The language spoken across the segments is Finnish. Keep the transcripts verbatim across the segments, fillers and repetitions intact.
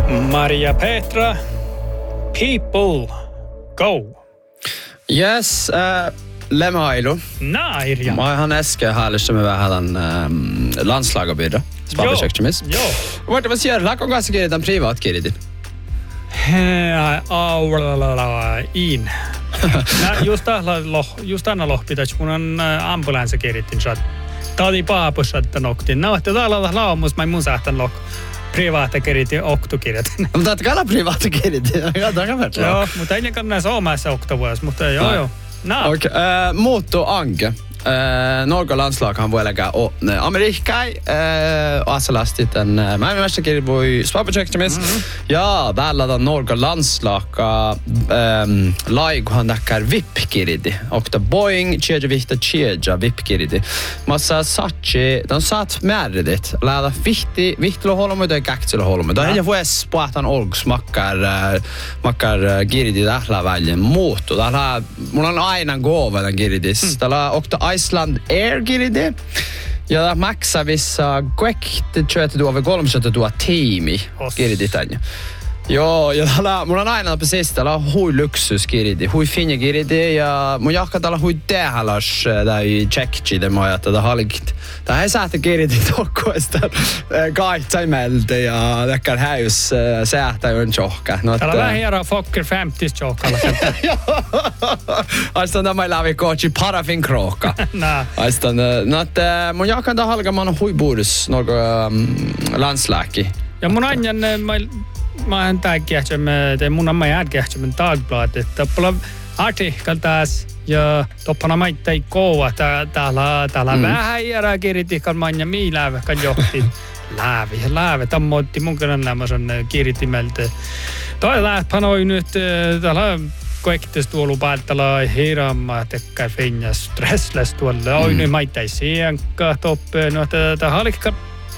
Maria Petra, People Go. Yes, äh, lemailu. Nää, Irja. Mä ihan äsken haalistamme vähän ähm, landslagabyrda. Spabesektimis. Joo. Voit mä siellä, lakon kanssa kirjoitan privaatkirjoitin. In. Just just anna lohpitäis, kun on ambulanssi kirjoitin. Tää oli paapus, että noktiin. No, että täällä on laumus, mä mun sähtän lohko. Privaatkirjoitin, oktukirjoitin. Mutta et kalla privaatkirjoitin. Joo, mutta ei nekään näissä omassa oktavuudessa, mutta joo joo. No. Okei, okay, äh, muuttuu Anke. Uh, Norge landslaghan voi lägga och uh, Amerikkai uh, aselasti den uh, maailmanmästarkirjan voi spabesektimis mm-hmm. ja täällä on Norge landslaga um, laiguhan näkär vippkiridi och Boeing tjeja vihta tjeja vippkiridi massa satsi den satt määridit läda vihti vihtilo holmo tai kaktilo holmo då ja voi spoatan olgs makkar uh, makkar uh, kiridi tällä väljen muuttu täällä mulla on aina gåva den kiridis mm. täällä och Iceland Air kiridi. Ja maksaa vissa kuekti työtä tuova kolmesata tuo tiimi kiridi tänne. Joo, ja täällä, mulla on aina precis, täällä on hui luksuskiridi, hui finja kiridi, ja mun jahka täällä hui tehalas, tää ei tsekki, det mä että tää halikit. Tää ei säätä kiridi tokkoista kaitsaimelta, ja täkkär häys säätä yön tjohka. Täällä on lähiöra Fokker femtio tjohkalla. Joo, aistan tämä ei läpi kootsi parafin krookka. Nää. Aistan, no että mun jahka tää halka, mä oon hui buudus, nogo landslääki. Ja mun anjan, mä Mä en tää kiehtämme, te mun amma jääd kiehtämme Dagbladet. Toppala artikkel taas ja toppana maittai koua. Täällä täällä mm. vähän järää kirjoitikkaan manja mii lääväkään johti. Läävi ja läävä. Tammoitti mun kannan nämä son kirjoitimeltä. Toi lähtpanoi nyt täällä koektis tuolu päättällä hirama tekkä finja stressles tuolla. Oi nyt maittai sienka toppe. No tää halikka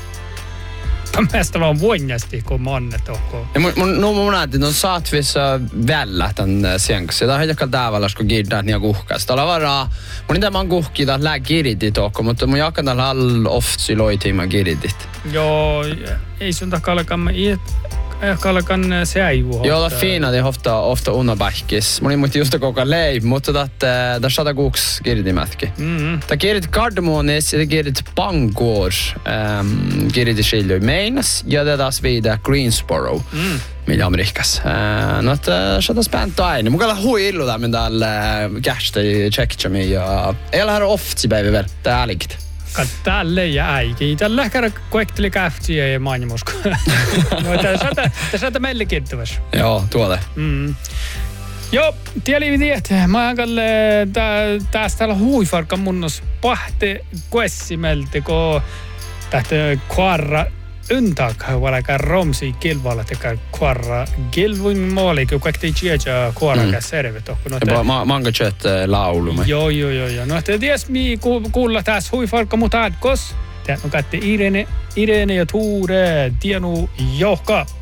Mästellä on vuonnasti, kun monnet onko. Ja mun, mun, no mun näytin, on saatvissa vällä tän sienksi. Tää on heikka täävallas, kun kiirtää niitä kuhkas. Täällä varaa, mun niitä man kuhki, tää lää kiriti tokko, mutta mun jakkan täällä all oftsi loitiima kiritit. Joo, ei sun takallekaan, ei kallekaan säivu. Joo, tää fiina, det ofta, ofta unapähkis. Mun ei muisti just koko leiv, mutta tää tää sata kuuks kiritimätki. Mm-hmm. Tää kirit Kardemonis ja tää kirit Bangor ähm, kiriti skiljoi meinas ja tää taas viidä Greensboro. Mm. Millä Amerikas. Uh, no, että sata spänt aina. Mun kalla hui illu tämän täällä kästi tsekitsemi ja ei ole oftsi päivä vielä. Tää älikit. Tälle ja äiki. Tällä kerran koekteli käftiä ja mainimusko. No, tää saata meille kiittäväs. Joo, tuolle. Mm. Joo, tieli vidiet. Mä ankalle tästä täällä huifarkan munnos pahte kuessimelti, kun tähtä kuarra undtag vaikka romsi kilvalla tekee kuarra kilvun maali, kun kaikki tjeja kuarra servet. Ja manga tjet laulu. Joo, joo, joo, joo. No, että ties mi kuulla tässä huifarka mut adkos. Tää on kätte Irene, Irene ja Tuure, tienu johka.